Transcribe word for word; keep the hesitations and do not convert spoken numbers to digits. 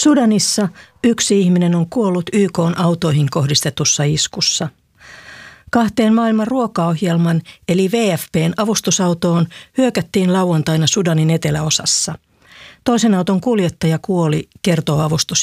Sudanissa yksi ihminen on kuollut Y K:n autoihin kohdistetussa iskussa. Kahteen maailman ruokaohjelman eli W F P:n avustusautoon hyökättiin lauantaina Sudanin eteläosassa. Toisen auton kuljettaja kuoli, kertoo avustus